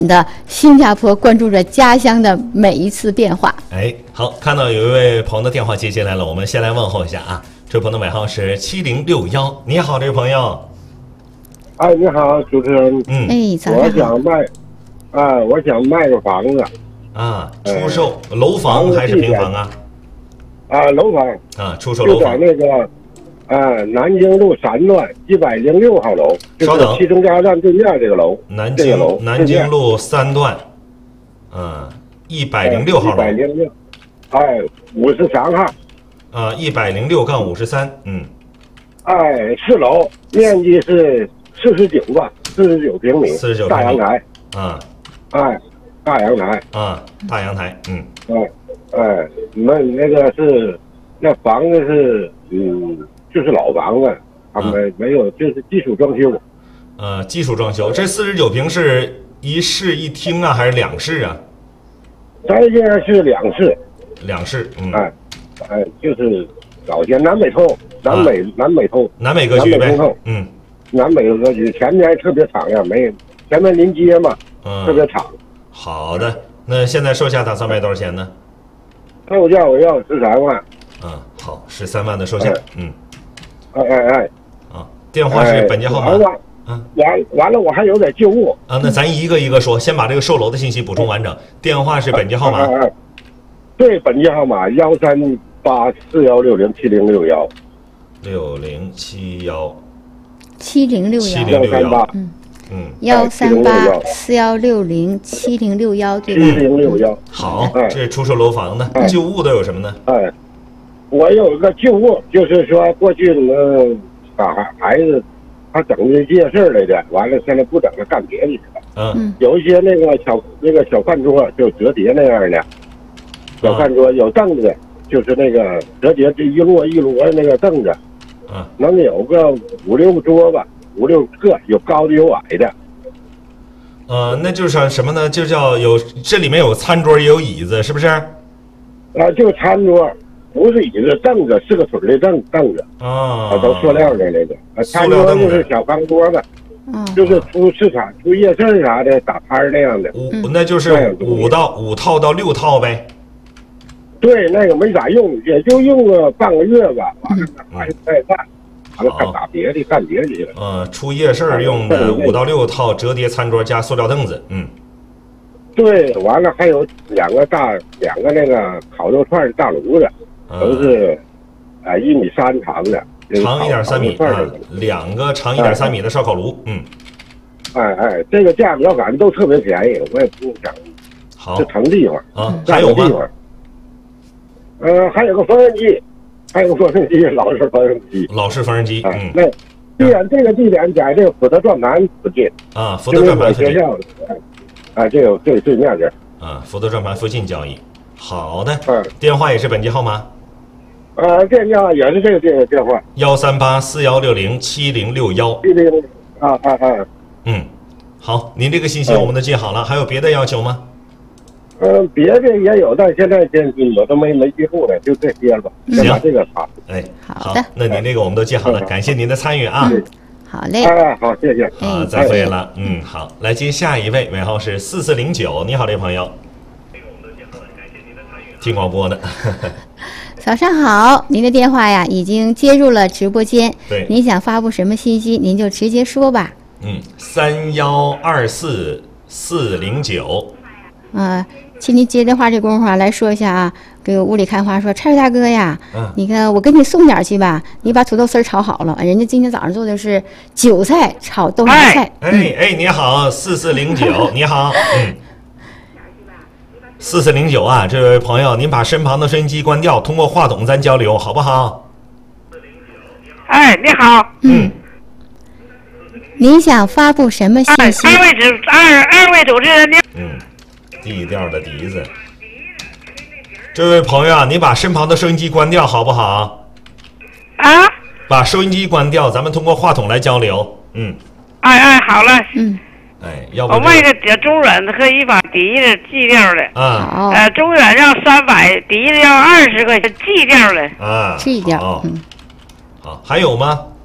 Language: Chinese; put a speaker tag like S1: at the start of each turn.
S1: 的新加坡，关注着家乡的每一次变化。
S2: 哎，好，看到有一位朋友的电话接进来了，我们先来问候一下啊。这位朋友的尾号是7061，你好，这位朋友。
S3: 哎，你好，主持人。
S1: 哎，早上好。
S3: 我想卖个房子。
S2: 啊，出售楼房还是平房啊？
S3: 楼房。
S2: 啊，出售楼房。
S3: 就在那个，南京路3段106号楼，就是汽车加油站对面这个楼。
S2: 南京路3段，106号楼。
S3: 106，53号。
S2: 106-53，
S3: 4楼，面积是49吧，49平米
S2: ，49
S3: 大阳台。大阳台。
S2: 大阳台。
S3: 你们那个是那房子是就是老房子，他们没有，就是基础装修。
S2: 基础装修。这49平是一室一厅啊，还是2室啊？
S3: 咱现在是2室。
S2: 2室。
S3: 就是早前南北通，南北
S2: 格局呗。
S3: 南北格局，前面特别敞亮，前面临街嘛，特别敞。
S2: 好的，那现在售价打算卖多少钱呢？
S3: 售价我要13万。
S2: 好，13万的售价。电话是本家号码。
S3: 完了，我还有点旧物。
S2: 那咱一个一个说，先把这个售楼的信息补充完整。电话是本家号码。
S3: 对，本家号码13841607061。
S2: 6071。
S1: 7061。13841607061，对吧
S3: ？7061。
S2: 好，这是出售楼房的。旧物都有什么呢？
S3: 我有一个旧物，就是说过去我们孩子他整这些事儿来的，完了现在不整了，干别的去了。有一些那个小饭桌，就折叠那样的小饭桌，有凳子，就是那个折叠这一摞一摞的那个凳子，能有个5-6个桌吧，5-6个，有高的有矮的。
S2: 那就是什么呢？就叫这里面有餐桌也有椅子，是不是？
S3: 就餐桌。不是椅子，凳子是个腿的凳子都塑料的那个。餐桌就是小方桌子，就是出市场、出夜市啥的打摊那样的。
S2: 那就是5套到6套呗。
S3: 对，那个没咋用，也就用个半个月吧。完了还再干，完了干别的去了。
S2: 出夜市用的5到6套折叠餐桌加塑料凳子。
S3: 对，完了还有两个那个烤肉串大炉子。都是1.3米长的，
S2: 长1.3米，2个长1.3米的烧烤炉。
S3: 这个价格反正都特别便宜，我也不用讲。
S2: 好，
S3: 是成地方
S2: 还有吗？
S3: 还有个缝纫机，老式缝纫机。那这个地点在这个福德转盘附近。
S2: 福德转盘附近。
S3: 学校这个对面这。
S2: 福德转盘附近交易。好的。电话也是本机号码。
S3: 电话也是这个电话。
S2: 13841607061。好，您这个信息我们都记好了，还有别的要求吗？
S3: 别的也有，但现在我都没记住了，就这些了吧。先把这个查。
S1: 好的。
S2: 那您这个我们都记好了，感谢您的参与啊。
S1: 好嘞。
S3: 好，谢谢。
S2: 再会了。好，来接下一位，尾号是4409，你好，这位朋友。听广播的。
S1: 早上好，您的电话呀已经接入了直播间。
S2: 对，
S1: 您想发布什么信息，您就直接说吧。
S2: 3124409。
S1: 请您接电话这功夫来说一下啊，给我屋里看话说，蔡大哥呀，你看我给你送点去吧，你把土豆丝炒好了，人家今天早上做的是韭菜炒豆芽菜。
S2: 你好，4409，你好。4409啊，这位朋友，您把身旁的收音机关掉，通过话筒咱交流，好不好？
S4: 你好。
S1: 您想发布什么信息？
S4: 二位主持人，
S2: 低调的笛子。这位朋友啊，你把身旁的收音机关掉，好不好？把收音机关掉，咱们通过话筒来交流。
S4: 好了。
S2: 要不
S4: 我卖个中软的和一把笛子G调的。中软要300，笛子要20块钱，G调的。
S1: G调。
S2: 好，还有吗？